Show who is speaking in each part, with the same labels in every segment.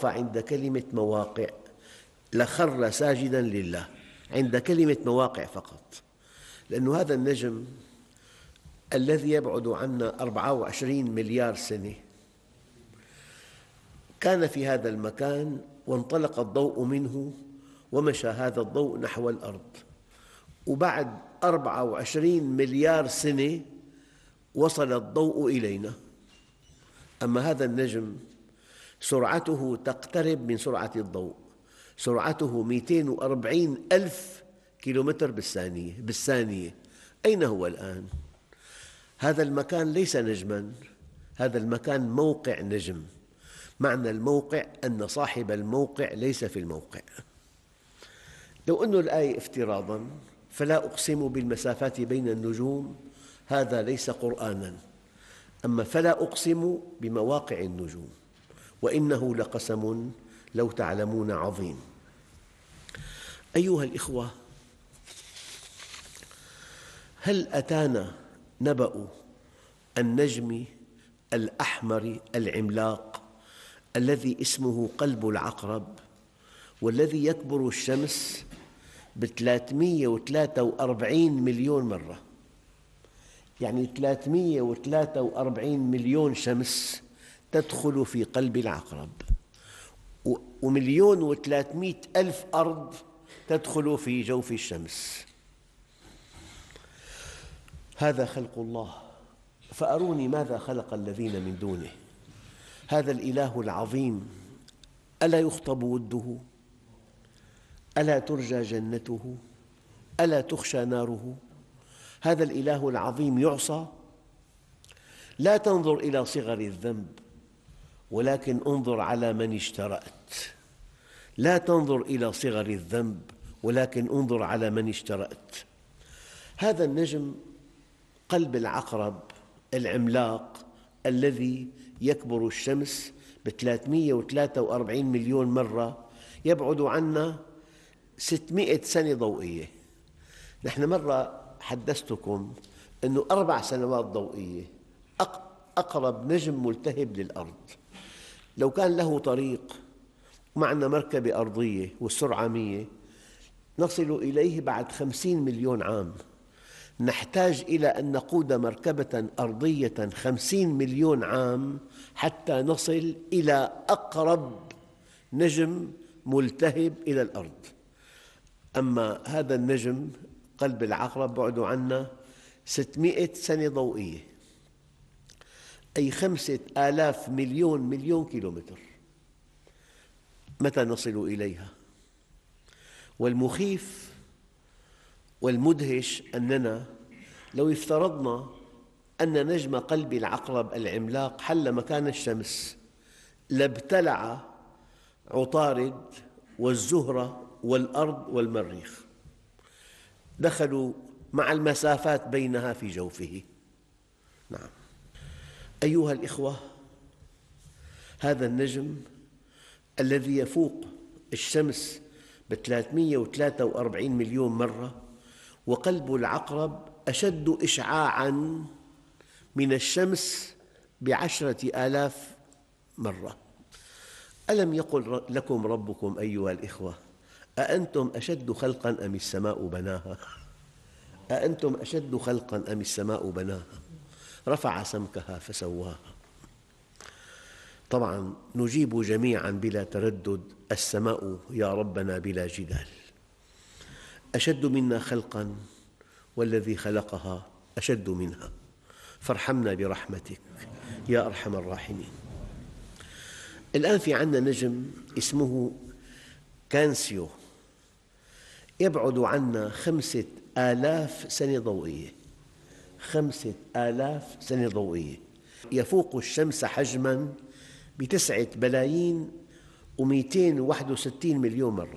Speaker 1: وقف عند كلمة مواقع لخر ساجدا لله، عند كلمة مواقع فقط، لأن هذا النجم الذي يبعد عنا 24 مليار سنة كان في هذا المكان وانطلق الضوء منه ومشى هذا الضوء نحو الأرض، وبعد 24 مليار سنة وصل الضوء إلينا. أما هذا النجم سرعته تقترب من سرعة الضوء، سرعته 240 ألف كيلومتر بالثانية. أين هو الآن؟ هذا المكان ليس نجماً، هذا المكان موقع نجم. معنى الموقع أن صاحب الموقع ليس في الموقع. لو أن الآية افتراضاً فلا أقسم بالمسافات بين النجوم، هذا ليس قرآناً. أما فلا أقسم بمواقع النجوم وإنه لقسم لو تعلمون عظيم. أيها الإخوة، هل أتانا نبأ النجم الأحمر العملاق الذي اسمه قلب العقرب، والذي يكبر الشمس ب343 مليون مرة؟ يعني 343 مليون شمس تدخل في قلب العقرب، ومليون وثلاثمئة ألف أرض تدخل في جوف الشمس. هذا خلق الله، فأروني ماذا خلق الذين من دونه. هذا الإله العظيم ألا يخطب وده؟ ألا ترجى جنته؟ ألا تخشى ناره؟ هذا الإله العظيم يعصى؟ لا تنظر إلى صغر الذنب، ولكن انظر على من اشترأت. لا تنظر إلى صغر الذنب، ولكن انظر على من اشترأت. هذا النجم قلب العقرب العملاق الذي يكبر الشمس ب343 مليون مرة يبعد عنا 600 سنة ضوئية. نحن مرة حدثتكم أنه 4 سنوات ضوئية أقرب نجم ملتهب للأرض. لو كان له طريق معنا مركبة أرضية والسرعة 100 نصل إليه بعد 50 مليون عام. نحتاج إلى أن نقود مركبة أرضية 50 مليون عام حتى نصل إلى أقرب نجم ملتهب إلى الأرض. أما هذا النجم قلب العقرب بعده عنا 600 سنة ضوئية، أي 5000 مليون كيلومتر. متى نصل إليها؟ والمخيف والمدهش أننا لو افترضنا أن نجم قلب العقرب العملاق حل مكان الشمس لابتلع عطارد والزهرة والأرض والمريخ، دخلوا مع المسافات بينها في جوفه. نعم أيها الإخوة، هذا النجم الذي يفوق الشمس ب343 مليون مرة، وقلب العقرب أشد إشعاعاً من الشمس ب10,000 مرة. ألم يقل لكم ربكم أيها الإخوة أأنتم أشد خلقاً أم السماء بناها؟ أأنتم أشد خلقاً أم السماء بناها؟ رفع سمكها فسواها. طبعاً نجيب جميعاً بلا تردد: السماء يا ربنا بلا جدال. أشد منا خلقاً والذي خلقها أشد منها، فارحمنا برحمتك يا أرحم الراحمين. الآن في عندنا نجم اسمه كانسيو، يبعد عنا 5000 سنة ضوئية. 5000 سنة ضوئية، يفوق الشمس حجماً ب9 بلايين و261 مليون مرة.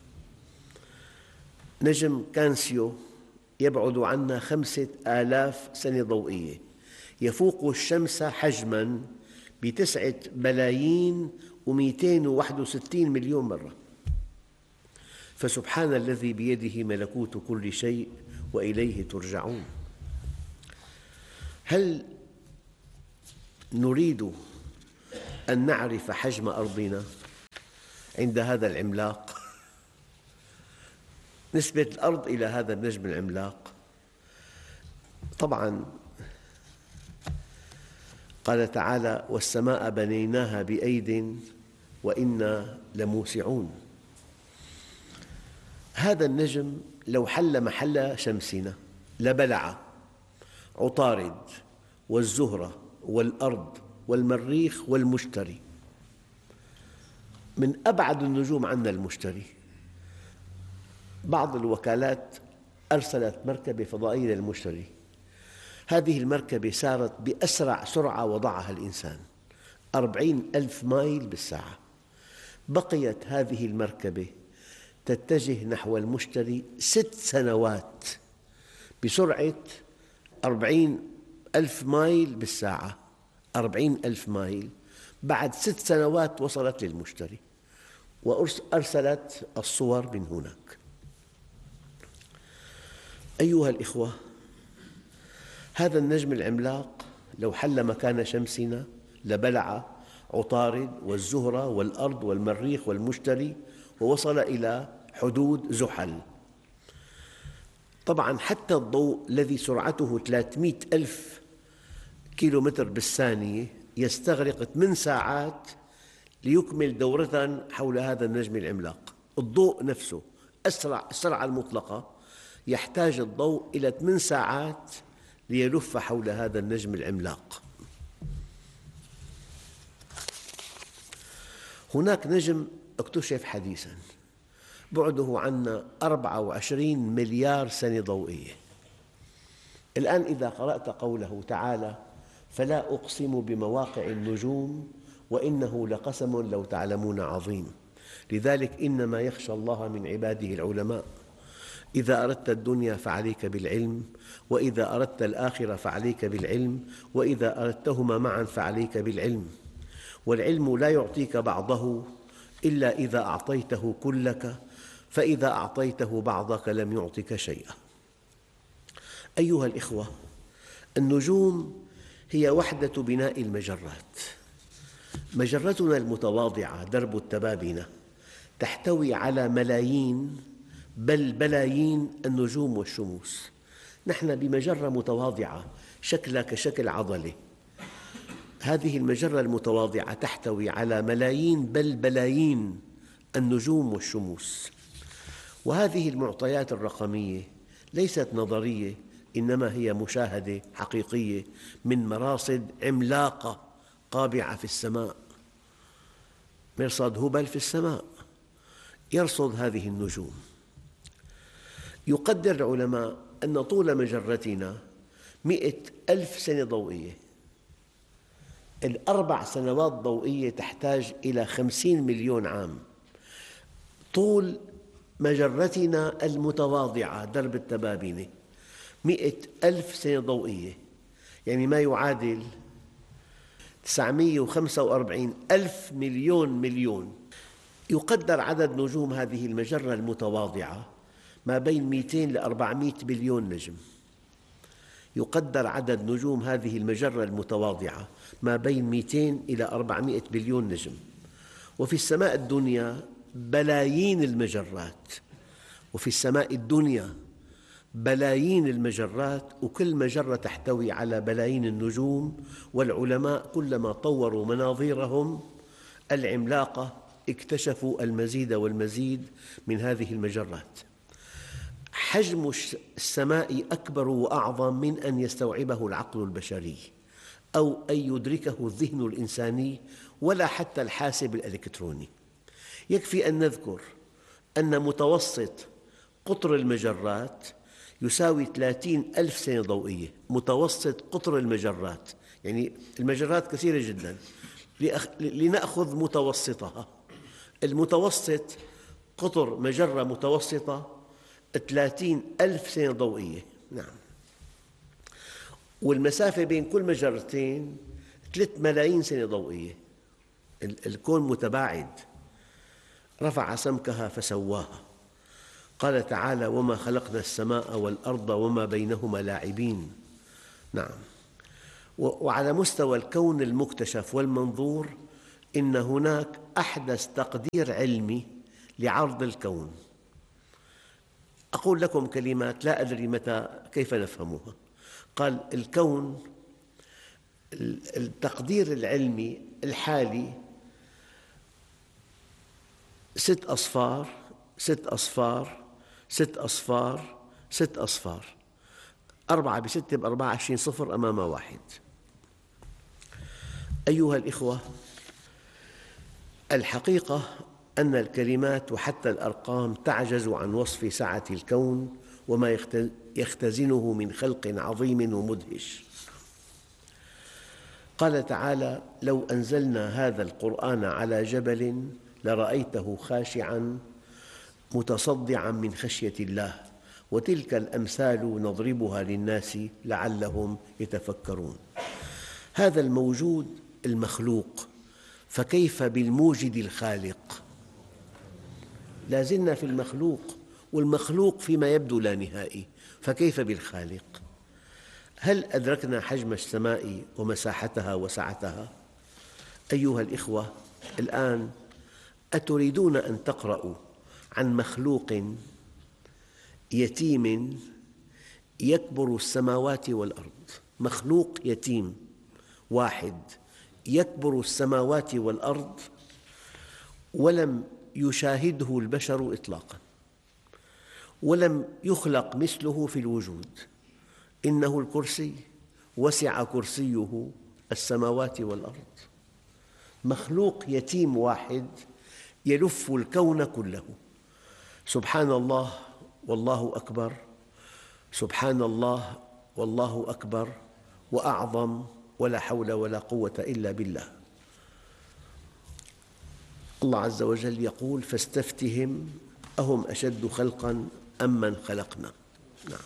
Speaker 1: نجم كانسيو يبعد عنا 5000 سنة ضوئية، يفوق الشمس حجماً ب9 بلايين و261 مليون مرة. فسبحان الذي بيده ملكوت كل شيء وإليه ترجعون. هل نريد أن نعرف حجم أرضنا؟ عند هذا العملاق. نسبة الأرض إلى هذا النجم العملاق. طبعاً قال تعالى: والسماء بنيناها بأيد وإنا لموسعون. هذا النجم لو حل محل شمسنا لبلع عطارد والزهرة والأرض والمريخ والمشتري. من أبعد النجوم عنا المشتري. بعض الوكالات أرسلت مركبة فضائية للمشتري. هذه المركبة سارت بأسرع سرعة وضعها الإنسان 40,000 ميل بالساعة. بقيت هذه المركبة تتجه نحو المشتري 6 سنوات بسرعة 40,000 ميل بالساعة. 40,000 ميل بعد 6 سنوات وصلت للمشتري، وأرسلت الصور من هناك. أيها الإخوة، هذا النجم العملاق لو حل مكان شمسنا لبلع عطارد والزهرة والأرض والمريخ والمشتري ووصل إلى حدود زحل. طبعاً حتى الضوء الذي سرعته 300,000 كيلومتر بالثانية يستغرق 8 ساعات ليكمل دورة حول هذا النجم العملاق. الضوء نفسه السرعة المطلقة يحتاج الضوء إلى 8 ساعات ليلف حول هذا النجم العملاق. هناك نجم اكتشف حديثاً بعده عنا 24 مليار سنة ضوئية. الآن إذا قرأت قوله تعالى: فلا أقسم بمواقع النجوم وإنه لقسم لو تعلمون عظيم، لذلك إنما يخشى الله من عباده العلماء. إذا أردت الدنيا فعليك بالعلم، وإذا أردت الآخرة فعليك بالعلم، وإذا أردتهما معا فعليك بالعلم، والعلم لا يعطيك بعضه إلا إذا أعطيته كلك، فإذا أعطيته بعضك لم يعطك شيئا. أيها الإخوة، النجوم هي وحدة بناء المجرات. مجرتنا المتواضعة درب التبابنة تحتوي على ملايين بل بلايين النجوم والشموس. نحن بمجرة متواضعة شكلها كشكل عضلة. هذه المجرة المتواضعة تحتوي على ملايين بل بلايين النجوم والشموس. وهذه المعطيات الرقمية ليست نظرية، إنما هي مشاهدة حقيقية من مراصد عملاقة قابعة في السماء. مرصد هوبل في السماء يرصد هذه النجوم. يقدر العلماء أن طول مجرتنا 100,000 سنة ضوئية. 4 سنوات ضوئية تحتاج إلى 50 مليون عام. طول مجرتنا المتواضعة درب التبابنة 100,000 سنة ضوئية، يعني ما يعادل 945,000 مليون مليون. يقدر عدد نجوم هذه المجرة المتواضعة ما بين 200 إلى 400 بليون نجم. يقدر عدد نجوم هذه المجرة المتواضعة ما بين 200 إلى 400 بليون نجم. وفي السماء الدنيا بلايين المجرات، وفي السماء الدنيا بلايين المجرات، وكل مجرة تحتوي على بلايين النجوم. والعلماء كلما طوروا مناظيرهم العملاقة اكتشفوا المزيد والمزيد من هذه المجرات. حجم السماء أكبر وأعظم من أن يستوعبه العقل البشري أو أن يدركه الذهن الإنساني ولا حتى الحاسب الإلكتروني. يكفي أن نذكر أن متوسط قطر المجرات يساوي 30,000 سنة ضوئية. متوسط قطر المجرات، يعني المجرات كثيرة جداً، لنأخذ متوسطها. المتوسط قطر مجرة متوسطة 30,000 سنة ضوئية. نعم. والمسافة بين كل مجرتين 3 ملايين سنة ضوئية. الكون متباعد. رفع سمكها فسواها. قال تعالى: وما خلقنا السماء والأرض وما بينهما لاعبين. نعم. وعلى مستوى الكون المكتشف والمنظور إن هناك أحدث تقدير علمي لعرض الكون. أقول لكم كلمات لا أدري كيف نفهمها. قال الكون، التقدير العلمي الحالي 6 أصفار 6 أصفار 6 أصفار 6 أصفار، 4 ب6 ب24 صفر أمام 1. أيها الإخوة، الحقيقة أن الكلمات وحتى الأرقام تعجز عن وصف سعة الكون وما يختزنه من خلق عظيم ومدهش. قال تعالى: لو أنزلنا هذا القرآن على جبل لرأيته خاشعاً متصدعاً من خشية الله وتلك الأمثال نضربها للناس لعلهم يتفكرون. هذا الموجود المخلوق، فكيف بالموجد الخالق؟ لا زلنا في المخلوق، والمخلوق فيما يبدو لا نهائي، فكيف بالخالق؟ هل أدركنا حجم السماء ومساحتها وسعتها؟ أيها الإخوة، الآن أتريدون أن تقرأوا عن مخلوق يتيم يكبر السماوات والأرض؟ مخلوق يتيم واحد يكبر السماوات والأرض ولم يشاهده البشر إطلاقاً، ولم يخلق مثله في الوجود. إنه الكرسي، وسع كرسيه السماوات والأرض. مخلوق يتيم واحد يلف الكون كله. سبحان الله والله أكبر، سبحان الله والله أكبر وأعظم، ولا حول ولا قوة إلا بالله. الله عز وجل يقول: فاستفتهم أهم أشد خلقاً أم من خلقنا. نعم.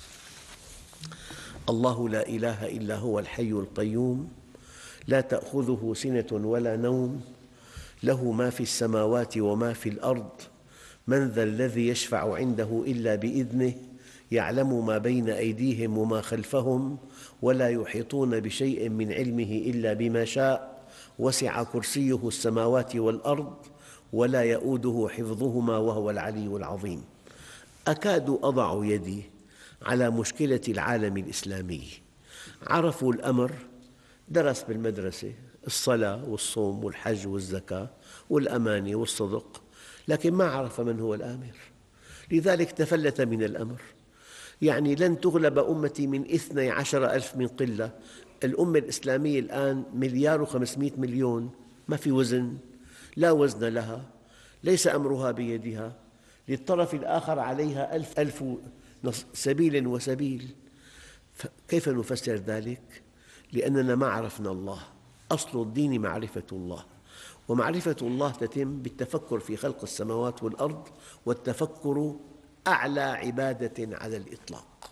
Speaker 1: الله لا إله إلا هو الحي القيوم لا تأخذه سنة ولا نوم له ما في السماوات وما في الأرض من ذا الذي يشفع عنده إلا بإذنه يعلم ما بين أيديهم وما خلفهم ولا يحيطون بشيء من علمه إلا بما شاء وسع كرسيه السماوات والأرض ولا يؤوده حفظهما وهو العلي العظيم. أكاد أضع يدي على مشكلة العالم الإسلامي. عرفوا الأمر، درس بالمدرسة الصلاة والصوم والحج والزكاة والأمانة والصدق، لكن ما عرف من هو الآمر، لذلك تفلت من الأمر. يعني لن تغلب أمتي من 12,000 من قلة. الأمة الإسلامية الآن 1,500,000,000، ما في وزن، لا وزن لها، ليس أمرها بيدها، للطرف الآخر عليها ألف سبيل وسبيل. كيف نفسر ذلك؟ لأننا ما عرفنا الله. أصل الدين معرفة الله، ومعرفة الله تتم بالتفكر في خلق السماوات والأرض، والتفكر أعلى عبادة على الإطلاق.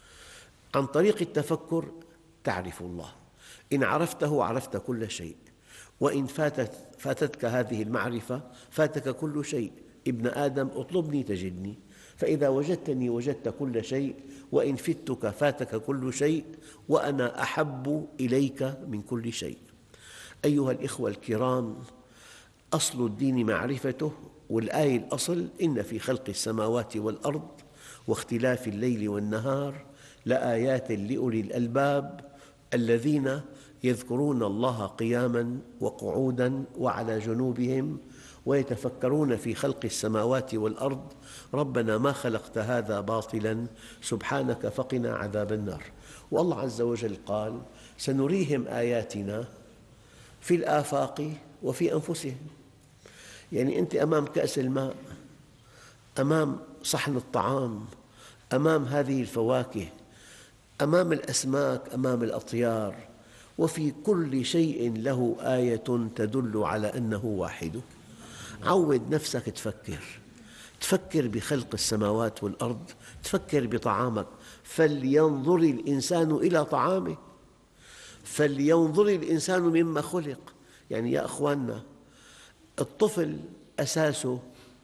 Speaker 1: عن طريق التفكر تعرف الله. إن عرفته عرفت كل شيء، وإن فاتتك هذه المعرفة فاتك كل شيء. ابن آدم اطلبني تجدني، فإذا وجدتني وجدت كل شيء، وإن فتك فاتك كل شيء، وأنا أحب إليك من كل شيء. أيها الإخوة الكرام، أصل الدين معرفته، والآية الأصل: إن في خلق السماوات والأرض واختلاف الليل والنهار لآيات لأولي الألباب الذين يذكرون الله قياماً وقعوداً وعلى جنوبهم ويتفكرون في خلق السماوات والأرض ربنا ما خلقت هذا باطلاً سبحانك فقنا عذاب النار. والله عز وجل قال: سنريهم آياتنا في الآفاق وفي أنفسهم. يعني أنت أمام كأس الماء، أمام صحن الطعام، أمام هذه الفواكه، أمام الأسماك، أمام الأطيار، وفي كل شيء له آية تدل على أنه واحد. عود نفسك تفكر بخلق السماوات والأرض، تفكر بطعامك. فلينظر الإنسان إلى طعامه، فلينظر الإنسان مما خلق. يعني يا أخواننا، الطفل أساسه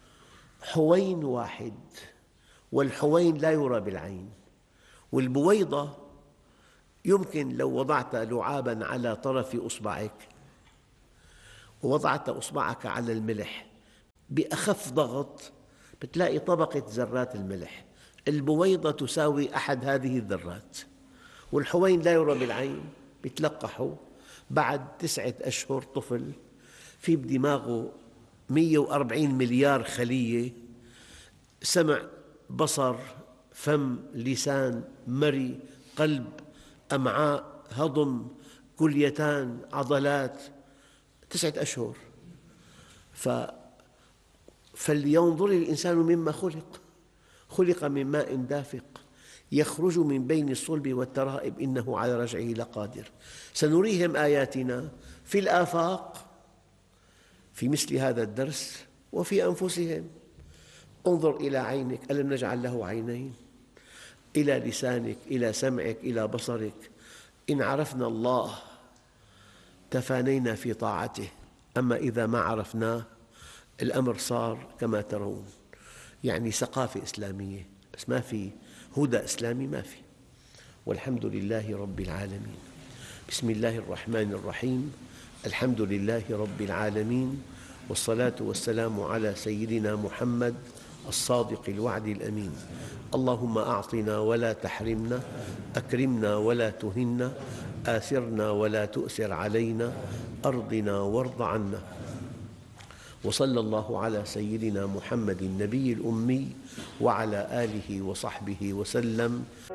Speaker 1: حوين واحد، والحوين لا يرى بالعين، والبويضة يمكن لو وضعت لعاباً على طرف أصبعك ووضعت إصبعك على الملح بأخف ضغط بتلاقي طبقة ذرات الملح. البويضة تساوي أحد هذه الذرات، والحوين لا يرى بالعين، يتلقحوا. بعد 9 أشهر طفل في بدماغه 140 مليار خلية، سمع، بصر، فم، لسان، مري، قلب، أمعاء، هضم، كليتان، عضلات. 9 أشهر. فلينظر الإنسان مما خلق. خلق من ماء دافق يخرج من بين الصلب والترائب إنه على رجعه لقادر. سنريهم آياتنا في الآفاق في مثل هذا الدرس وفي أنفسهم. انظر إلى عينك، ألم نجعل له عينين؟ إلى لسانك، إلى سمعك، إلى بصرك. إن عرفنا الله تفانينا في طاعته، أما إذا ما عرفناه الأمر صار كما ترون. يعني ثقافة إسلامية بس ما في هدى إسلامي، ما في. والحمد لله رب العالمين. بسم الله الرحمن الرحيم. الحمد لله رب العالمين، والصلاة والسلام على سيدنا محمد الصادق الوعد الأمين. اللهم أعطنا ولا تحرمنا، أكرمنا ولا تهنا، آثرنا ولا تؤثر علينا، أرضنا وارض عنا. وصلى الله على سيدنا محمد النبي الأمي وعلى آله وصحبه وسلم.